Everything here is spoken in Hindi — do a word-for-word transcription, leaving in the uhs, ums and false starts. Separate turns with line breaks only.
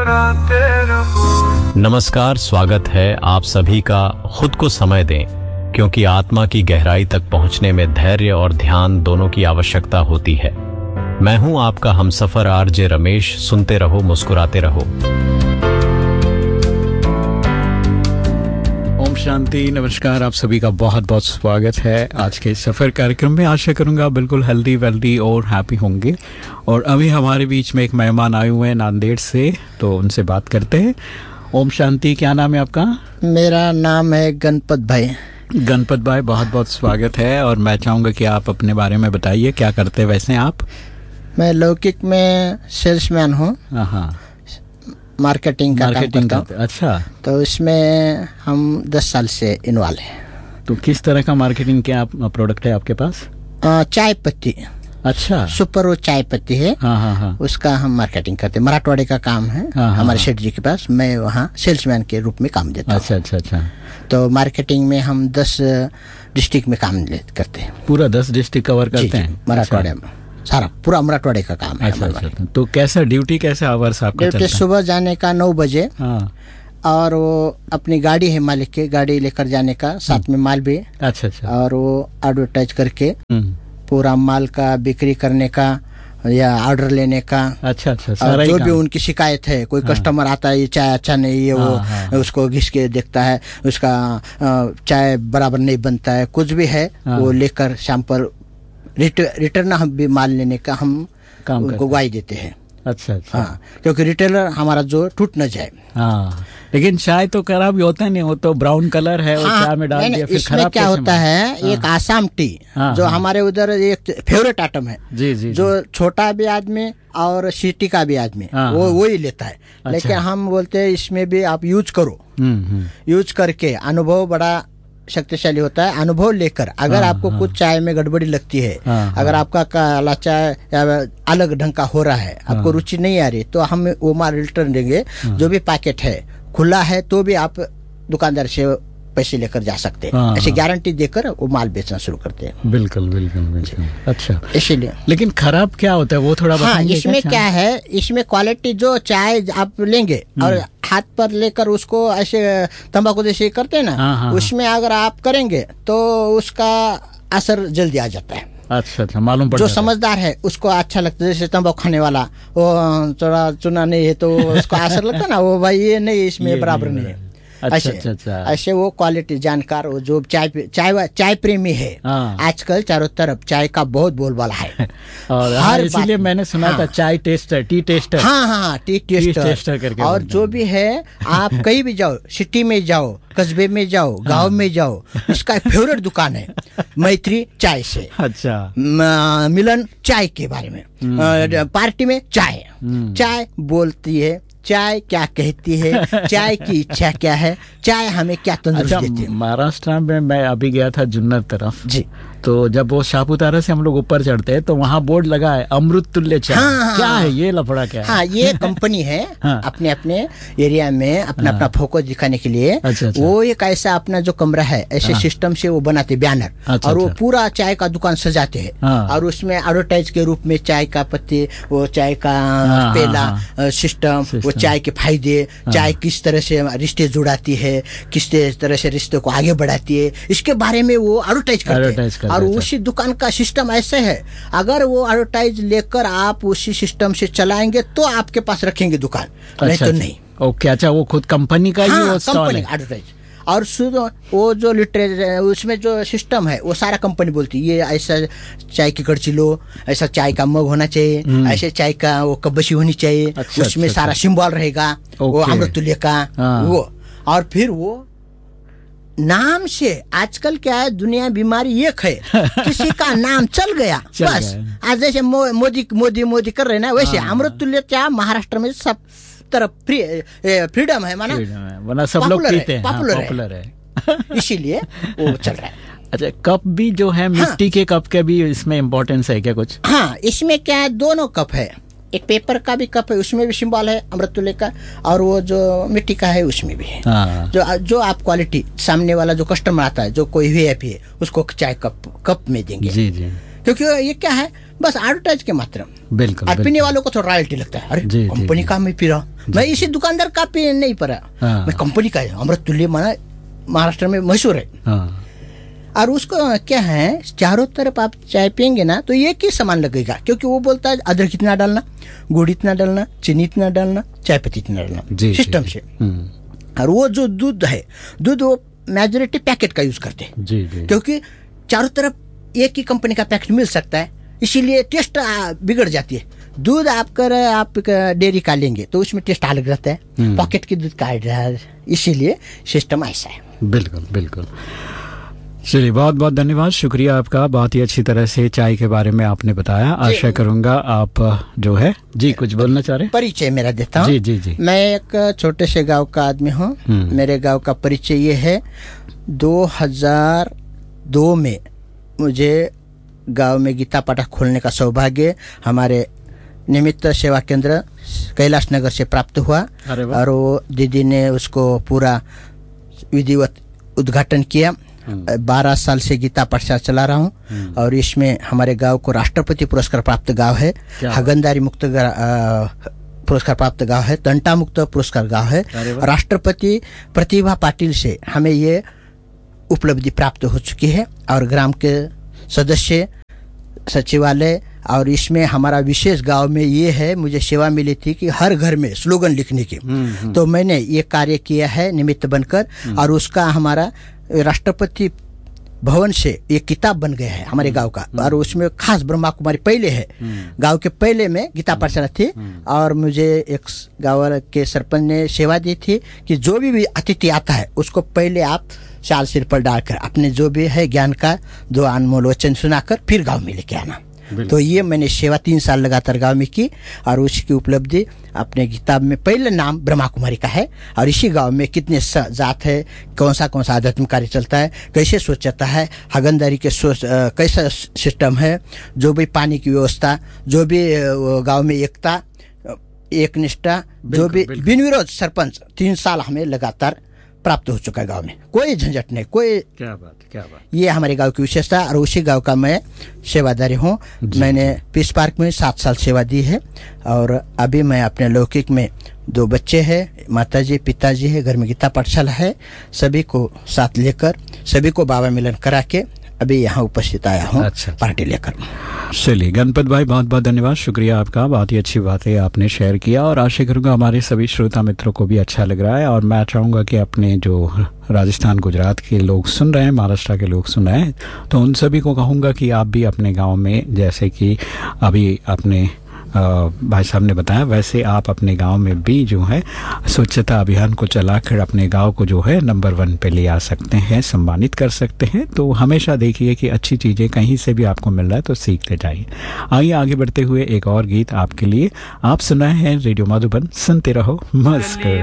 नमस्कार, स्वागत है आप सभी का। खुद को समय दें, क्योंकि आत्मा की गहराई तक पहुंचने में धैर्य और ध्यान दोनों की आवश्यकता होती है। मैं हूं आपका हमसफर आरजे रमेश। सुनते रहो, मुस्कुराते रहो।
ओम शांति, नमस्कार। आप सभी का बहुत बहुत स्वागत है आज के सफ़र कार्यक्रम में। आशा करूंगा बिल्कुल हेल्दी वेल्दी और हैप्पी होंगे। और अभी हमारे बीच में एक मेहमान आए हुए हैं नांदेड़ से, तो उनसे बात करते हैं। ओम शांति, क्या नाम है आपका?
मेरा नाम है गणपत भाई।
गणपत भाई, बहुत बहुत स्वागत है। और मैं चाहूँगा कि आप अपने बारे में बताइए, क्या करते हैं वैसे आप?
मैं लौकिक में सेल्समैन हूँ।
हाँ,
मार्केटिंग का
मार्केटिंग
काम करता हूँ।
अच्छा,
तो इसमें हम दस साल से इन्वॉल्व हैं।
तो किस तरह का मार्केटिंग क्या प्रोडक्ट है आपके पास?
आ, चाय पत्ती।
अच्छा,
सुपर वो चाय पत्ती है।
हाँ हाँ हाँ,
उसका हम मार्केटिंग करते हैं। मराठवाड़े का काम है।
हाँ,
हमारे
हाँ,
सेठ जी के पास। मैं वहाँ सेल्समैन के रूप में काम देता हूँ।
अच्छा अच्छा अच्छा।
तो मार्केटिंग में हम दस डिस्ट्रिक्ट में काम करते हैं।
पूरा दस डिस्ट्रिक्ट कवर करते हैं
मराठवाड़े में? सारा पूरा मराठवाड़े का काम है।
अच्छा अच्छा। तो कैसा ड्यूटी, कैसे आवर्स आपका चलता है?
ड्यूटी सुबह जाने का नौ बजे।
हाँ,
और वो अपनी गाड़ी है मालिक की, गाड़ी लेकर जाने का, साथ में माल भी।
अच्छा अच्छा।
और वो एडवर्टाइज करके
हम्म,
पूरा माल का बिक्री करने का या ऑर्डर लेने का।
अच्छा अच्छा,
और
सारा
जो
ही
भी
काम।
उनकी शिकायत है, कोई
हाँ,
कस्टमर आता है ये चाय अच्छा नहीं है, वो
हाँ, हाँ,
उसको घिस के देखता है, उसका अ, चाय बराबर नहीं बनता है, कुछ भी है,
हाँ,
वो लेकर शाम पर रिटर्न हम भी माल लेने का हम
काम
उनको
करते हैं।
ग्वाही देते हैं।
अच्छा अच्छा।
हाँ, क्योंकि रिटेलर हमारा जो टूट न जाए।
हाँ, लेकिन चाय तो खराब ही होता नहीं, वो तो ब्राउन कलर है, वो
हाँ,
चाय में डाल
नहीं,
दिया फिर
इसमें
खराब
क्या
कैसे
होता
मालूम?
है,
हाँ,
एक आसाम टी
हाँ,
जो
हाँ,
हमारे उधर एक फेवरेट आइटम है।
जी जी
जो
जी।
छोटा भी आदमी और सिटी का भी आदमी
हाँ,
वो
हाँ,
वही लेता है।
अच्छा।
लेकिन हम बोलते हैं इसमें भी आप यूज करो।
हम्म हम्म,
यूज करके अनुभव बड़ा शक्तिशाली होता है। अनुभव लेकर अगर
हाँ,
आपको
हाँ,
कुछ चाय में गड़बड़ी लगती है,
हाँ,
अगर
हाँ,
आपका काला चाय या अलग ढंग का हो रहा है, आपको
हाँ,
रुचि नहीं आ रही, तो हम वो माल रिटर्न देंगे। जो भी पैकेट है खुला है तो भी आप दुकानदार से पैसे लेकर जा सकते हैं।
हाँ,
ऐसे
हाँ,
गारंटी देकर वो माल बेचना शुरू करते हैं।
बिल्कुल बिल्कुल बिल्कुल। अच्छा,
इसीलिए।
लेकिन खराब क्या होता है वो थोड़ा
हाँ,
बताएंगे?
इसमें क्या है, इसमें क्वालिटी जो चाय आप लेंगे और हाथ पर लेकर उसको ऐसे तंबाकू जैसे करते हैं ना,
हाँ, हाँ,
उसमें अगर आप करेंगे तो उसका असर जल्दी आ जाता है।
अच्छा अच्छा, मालूम पड़
जो
जाता है।
समझदार है उसको अच्छा लगता है। जैसे तंबाकू खाने वाला, वो थोड़ा चुना नहीं है तो उसको असर लगता है ना, वो भाई ये नहीं, इसमें
ये
बराबर
नहीं
नहीं है।
अच्छा
ऐसे
अच्छा अच्छा।
ऐसे वो क्वालिटी जानकार, वो जो चाय चाय चाय प्रेमी है।
हाँ।
आजकल चारों तरफ चाय का बहुत बोलबाला है।
और
हर
हाँ,
बात
इसीलिए
में।
मैंने सुना
हाँ।
था चाय टेस्टर, टी टेस्टर।
हाँ हाँ, टी
टेस्टर
टेस्टर
करके
और
बोलते
जो
हैं।
भी है, आप कहीं भी जाओ, सिटी में जाओ, कस्बे में जाओ, गांव में जाओ, इसका फेवरेट दुकान है मैत्री चाय से।
अच्छा,
म- मिलन चाय के बारे में, अ, पार्टी में चाय। चाय बोलती है, चाय क्या कहती है, चाय की इच्छा क्या है, चाय हमें क्या तंदुरुस्त
अच्छा।
देती है।
महाराष्ट्र में मैं अभी गया था जुन्नर तरफ
जी।
तो जब वो सापुतारा से हम लोग ऊपर चढ़ते हैं तो वहाँ बोर्ड लगा है अमृत तुल्य चाय।
हाँ, हाँ,
क्या
हाँ।
है ये लफड़ा, क्या है?
हाँ, ये कंपनी है।
हाँ।
अपने अपने एरिया में अपना
हाँ।
अपना फोकस दिखाने के लिए।
अच्छा, अच्छा।
वो एक ऐसा अपना जो कमरा है, ऐसे
हाँ।
सिस्टम से वो बनाते बैनर।
अच्छा,
और वो
अच्छा।
पूरा चाय का दुकान सजाते हैं।
हाँ।
और उसमें एडवर्टाइज के रूप में चाय का पत्ती, वो चाय का
हाँ,
पेला,
हाँ,
अ, सिस्टम, वो
सिस्टम।
चाय के फायदे, चाय किस तरह से रिश्ते जुड़ाती है, किस तरह से रिश्ते को आगे बढ़ाती है, इसके बारे में वो एडवर्टाइज करते
एडवर्टाइज
हैं।
करते
और
हैं।
उसी दुकान का सिस्टम ऐसे है, अगर वो एडवर्टाइज लेकर आप उसी सिस्टम से चलाएंगे तो आपके पास रखेंगे दुकान, नहीं
अच्छा,
तो
अच्छा।
नहीं।
ओके, अच्छा, वो खुद कंपनी का ही
हाँ,
वो स्टॉल
कंपनी
है?
एडवर्टाइज। और शुद्ध वो जो लिटरेचर उसमें जो सिस्टम है वो सारा कंपनी बोलती है, ये ऐसा चाय की कड़ची लो, ऐसा चाय का मग होना चाहिए, ऐसे चाय का वो कब्बशी होनी चाहिए।
अच्छा,
उसमें
अच्छा,
सारा
अच्छा।
सिंबल रहेगा, वो
ओके।
अमृतुल्य का।
हाँ।
वो और फिर वो नाम से, आजकल क्या है, दुनिया बीमारी एक है, किसी का नाम चल गया
चल
बस।
गया।
आज जैसे मो, मोदी मोदी मोदी कर रहे हैं ना, वैसे
हाँ।
अमृतुल्य चाय महाराष्ट्र में सब तरफ फ्री फ्रीडम है, माना
फ्रीडम है, वरना सब लोग
पॉपुलर है,
पीते हैं। हाँ,
पॉपुलर है।
पॉपुलर है।
इसीलिए वो चल रहा है।
अच्छा, कप भी जो है मिट्टी के कप के भी इसमें इम्पोर्टेंस है क्या कुछ?
हाँ, इसमें क्या है, दोनों कप है। एक पेपर का भी कप है, उसमें भी सिंबल है अमृतुल्य का, और वो जो मिट्टी का है उसमें भी है।
हाँ।
जो जो आप क्वालिटी, सामने वाला जो कस्टमर आता है, जो कोई वीआईपी है, उसको चाय कप कप में देंगे।
जी जी।
क्योंकि ये क्या है, बस एडवर्टाइज के मात्र।
बिल्कुल।
और पीने वालों को तो रॉयल्टी लगता है, अरे
जी,
कंपनी
जी,
का मैं पी रहा, मैं इसी दुकानदार का पी नहीं पा रहा,
हाँ।
मैं कंपनी का है, अमृत तुल्य माना महाराष्ट्र में मशहूर है।
हाँ।
और उसको क्या है, चारों तरफ आप चाय पियेंगे ना तो एक ही सामान लगेगा, क्योंकि वो बोलता है अदरक इतना डालना, गुड़ इतना डालना, चीनी इतना डालना, चाय पत्ती इतना डालना, सिस्टम से। और वो जो दूध है, दूध वो मेजोरिटी पैकेट का यूज करते हैं,
जी जी।
क्योंकि चारों तरफ एक ही कंपनी का पैकेट मिल सकता है, इसीलिए टेस्ट बिगड़ जाती है। दूध आप कर आप डेयरी का लेंगे तो उसमें टेस्ट अलग रहता है, पॉकेट की दूध का, इसीलिए सिस्टम ऐसा है।
बिल्कुल बिल्कुल। चलिए, बहुत बहुत धन्यवाद, शुक्रिया आपका, बहुत ही अच्छी तरह से चाय के बारे में आपने बताया। आशा करूंगा आप जो है जी कुछ बोलना चाह रहे हैं।
परिचय मेरा देता हूँ।
जी जी जी।
मैं एक छोटे से गांव का आदमी हूँ। मेरे गांव का परिचय ये है, दो हज़ार दो में मुझे गांव में गीता पाठक खोलने का सौभाग्य हमारे निमित्त सेवा केंद्र कैलाश नगर से प्राप्त हुआ, और वो दीदी ने उसको पूरा विधिवत उद्घाटन किया। बारह साल से गीता पाठशाला चला रहा हूँ, और इसमें हमारे गांव को राष्ट्रपति पुरस्कार प्राप्त गांव है, हगंदारी मुक्त पुरस्कार प्राप्त गांव है, तंटा मुक्त पुरस्कार गांव है। राष्ट्रपति प्रतिभा पाटिल से हमें ये उपलब्धि प्राप्त हो चुकी है, और ग्राम के सदस्य, सचिवालय, और इसमें हमारा विशेष गांव में ये है, मुझे सेवा मिली थी कि हर घर में स्लोगन लिखने की, तो मैंने ये कार्य किया है निमित्त बनकर, और उसका हमारा राष्ट्रपति भवन से एक किताब बन गया है हमारे गांव का, और उसमें खास ब्रह्मा कुमारी पहले है, गांव के पहले में गीता पाठशाला थी, और मुझे एक गांव के सरपंच ने सेवा दी थी कि जो भी, भी अतिथि आता है उसको पहले आप शाल सिर पर डालकर अपने जो भी है ज्ञान का दो अनमोल वचन सुनाकर फिर गांव में लेके आना। तो ये मैंने सेवा तीन साल लगातार गांव में की, और उसकी उपलब्धि अपने किताब में पहले नाम ब्रह्मा कुमारी का है, और इसी गांव में कितने जात है, कौन सा कौन सा आध्यात्मिक कार्य चलता है, कैसे स्वच्छता है, हगंदारी के सोच कैसा सिस्टम है, जो भी पानी की व्यवस्था, जो भी गांव में एकता, एक निष्ठा, जो भी बिन विरोध सरपंच तीन साल हमें लगातार प्राप्त हो चुका है गांव में, कोई झंझट नहीं, कोई।
क्या बात क्या बात।
ये हमारे गांव की विशेषता, और उसी गांव का मैं सेवादारी हूँ। मैंने पीस पार्क में सात साल सेवा दी है, और अभी मैं अपने लौकिक में दो बच्चे हैं, माताजी पिताजी है, घर में गीता पाठशाला है, सभी को साथ लेकर, सभी को बाबा मिलन करा के अभी यहाँ उपस्थित आया हूँ। अच्छा, पार्टी लेकर।
चलिए गणपत भाई, बहुत बहुत धन्यवाद, शुक्रिया आपका, बहुत ही अच्छी बातें आपने शेयर किया, और आशा करूँगा हमारे सभी श्रोता मित्रों को भी अच्छा लग रहा है। और मैं चाहूँगा कि अपने जो राजस्थान गुजरात के लोग सुन रहे हैं, महाराष्ट्र के लोग सुन रहे हैं, तो उन सभी को कहूँगा कि आप भी अपने गाँव में, जैसे कि अभी अपने भाई साहब ने बताया, वैसे आप अपने गांव में भी जो है स्वच्छता अभियान को चलाकर अपने गांव को जो है नंबर वन पे ले आ सकते हैं, सम्मानित कर सकते हैं। तो हमेशा देखिए कि अच्छी चीज़ें कहीं से भी आपको मिल रहा है तो सीखते जाइए। आइए आगे बढ़ते हुए एक और गीत आपके लिए, आप सुनाए हैं रेडियो मधुबन, सुनते रहो मस्त।